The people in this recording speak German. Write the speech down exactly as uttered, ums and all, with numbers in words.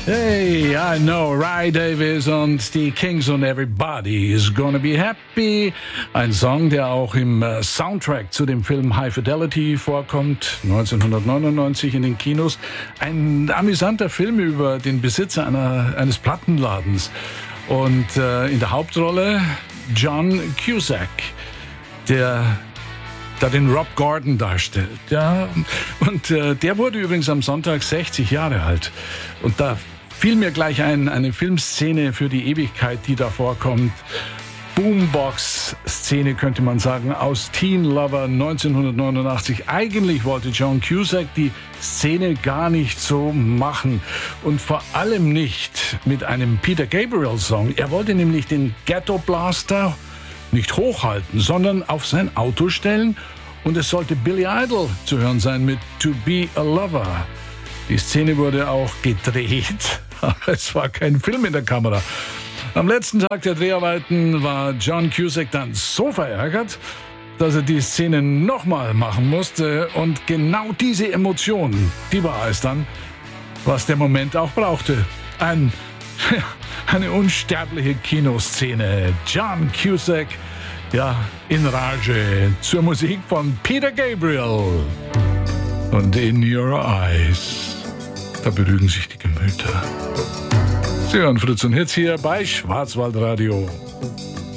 Hey, I know, Ray Davies und die Kings und Everybody is Gonna Be Happy. Ein Song, der auch im Soundtrack zu dem Film High Fidelity vorkommt, neunzehnhundertneunundneunzig in den Kinos. Ein amüsanter Film über den Besitzer einer, eines Plattenladens. Und äh, in der Hauptrolle John Cusack, der da den Rob Gordon darstellt. Ja. Und äh, der wurde übrigens am Sonntag sechzig Jahre alt. Und da fiel mir gleich ein, eine Filmszene für die Ewigkeit, die da vorkommt. Boombox-Szene, könnte man sagen, aus Teen Lover neunzehnhundertneunundachtzig. Eigentlich wollte John Cusack die Szene gar nicht so machen. Und vor allem nicht mit einem Peter Gabriel-Song. Er wollte nämlich den Ghetto Blaster nicht hochhalten, sondern auf sein Auto stellen, und es sollte Billy Idol zu hören sein mit To Be a Lover. Die Szene wurde auch gedreht, aber es war kein Film in der Kamera. Am letzten Tag der Dreharbeiten war John Cusack dann so verärgert, dass er die Szene nochmal machen musste, und genau diese Emotion, die war es dann, was der Moment auch brauchte. Ein Eine unsterbliche Kinoszene. John Cusack, ja, in Rage zur Musik von Peter Gabriel. Und In Your Eyes, da beruhigen sich die Gemüter. Sie hören Fritz und Hits hier bei Schwarzwaldradio.